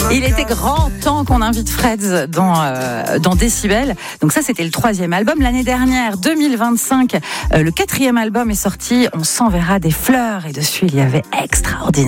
Il était grand temps qu'on invite Freds dans Décibel. Donc ça, c'était le 3e album. L'année dernière, 2025, le 4e album est sorti. On s'enverra des fleurs. Et dessus, il y avait Extraordinaire.